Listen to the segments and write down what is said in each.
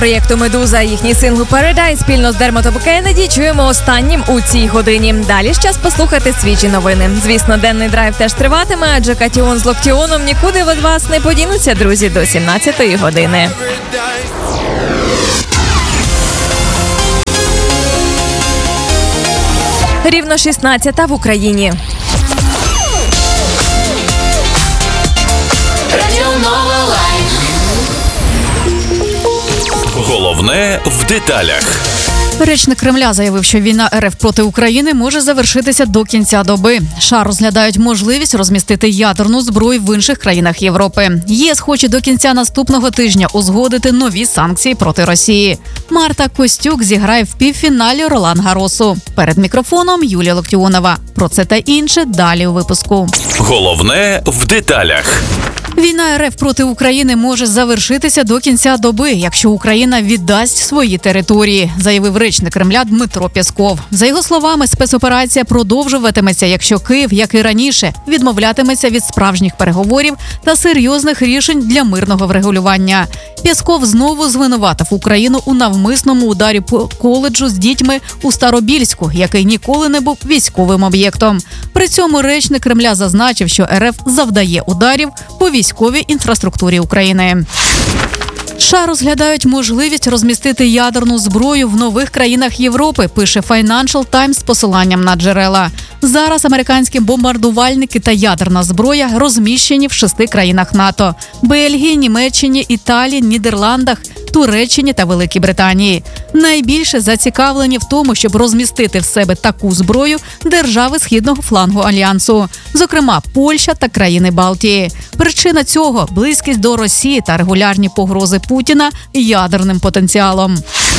Проєкту «Медуза» їхній сингл «Paradise» спільно з Дермотом Кеннеді чуємо останнім у цій годині. Далі ж час послухати свіжі новини. Звісно, денний драйв теж триватиме, адже Катіон з Локтіоном нікуди від вас не подінуться, друзі, до 17-ї години. Рівно 16-та в Україні. Головне в деталях. Речник Кремля заявив, що війна РФ проти України може завершитися до кінця доби. США розглядають можливість розмістити ядерну зброю в інших країнах Європи. ЄС хоче до кінця наступного тижня узгодити нові санкції проти Росії. Марта Костюк зіграє в півфіналі Ролан-Гарросу. Перед мікрофоном Юлія Локтіонова. Про це та інше далі у випуску. Головне в деталях. Війна РФ проти України може завершитися до кінця доби, якщо Україна віддасть свої території, заявив речник Кремля Дмитро Пєсков. За його словами, спецоперація продовжуватиметься, якщо Київ, як і раніше, відмовлятиметься від справжніх переговорів та серйозних рішень для мирного врегулювання. Пєсков знову звинуватив Україну у навмисному ударі по коледжу з дітьми у Старобільську, який ніколи не був військовим об'єктом. При цьому речник Кремля зазначив, що РФ завдає ударів по військовій інфраструктурі України. США розглядають можливість розмістити ядерну зброю в нових країнах Європи, пише Financial Times з посиланням на джерела. Зараз американські бомбардувальники та ядерна зброя розміщені в 6 країнах НАТО – Бельгії, Німеччині, Італії, Нідерландах, Туреччині та Великій Британії. Найбільше зацікавлені в тому, щоб розмістити в себе таку зброю держави східного флангу Альянсу, зокрема Польща та країни Балтії. Причина цього – близькість до Росії та регулярні погрози Путіна ядерним потенціалом.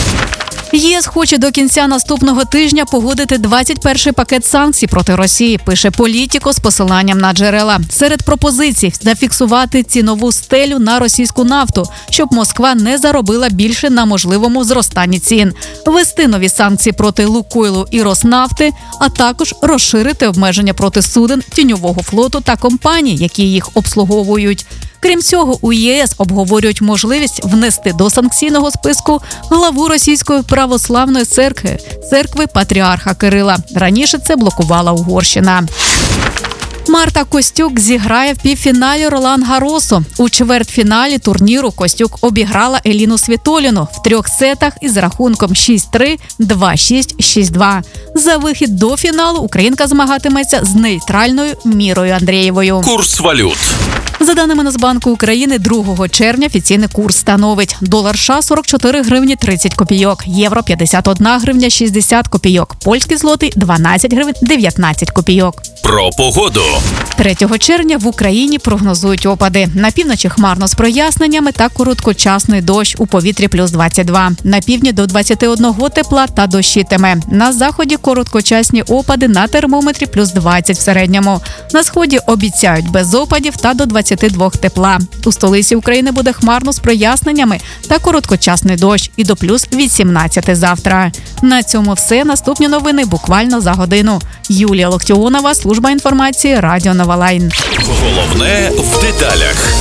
ЄС хоче до кінця наступного тижня погодити 21-й пакет санкцій проти Росії, пише Політіко з посиланням на джерела. Серед пропозицій – зафіксувати цінову стелю на російську нафту, щоб Москва не заробила більше на можливому зростанні цін, ввести нові санкції проти Лукойлу і Роснафти, а також розширити обмеження проти суден тіньового флоту та компаній, які їх обслуговують. Крім цього, у ЄС обговорюють можливість внести до санкційного списку главу Російської православної церкви Патріарха Кирила. Раніше це блокувала Угорщина. Марта Костюк зіграє в півфіналі Ролан-Гарросу. У чвертьфіналі турніру Костюк обіграла Еліну Світоліну в 3 сетах із рахунком 6-3, 2-6, 6-2. За вихід до фіналу українка змагатиметься з нейтральною Мірою Андрієвою. Курс валют. За даними Нацбанку України, 2 червня офіційний курс становить долар США 44 гривні 30 копійок, євро 51 гривня 60 копійок, польський злотий 12 гривень 19 копійок. Про погоду. 3 червня в Україні прогнозують опади. На півночі хмарно з проясненнями та короткочасний дощ, у повітрі плюс 22. На півдні до 21 тепла та дощитиме. На заході короткочасні опади, на термометрі плюс 20 в середньому. На сході обіцяють без опадів та до 22 тепла. У столиці України буде хмарно з проясненнями та короткочасний дощ і до плюс 18 завтра. На цьому все. Наступні новини буквально за годину. Юлія Локтіонова, служба інформації, Радіо Нова Лайн. Головне в деталях.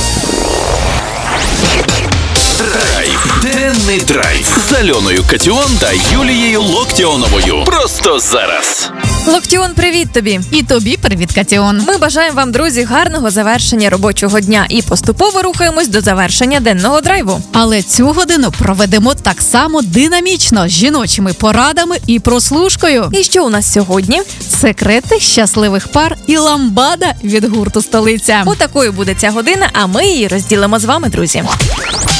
Драйв. Денний драйв з Альоною Катіон та Юлією Локтіоновою. Просто зараз. Локтіон, привіт тобі! І тобі привіт, Катіон. Ми бажаємо вам, друзі, гарного завершення робочого дня і поступово рухаємось до завершення денного драйву. Але цю годину проведемо так само динамічно, з жіночими порадами і прослушкою. І що у нас сьогодні? Секрети щасливих пар і ламбада від гурту «Столиця». Отакою буде ця година, а ми її розділимо з вами, друзі.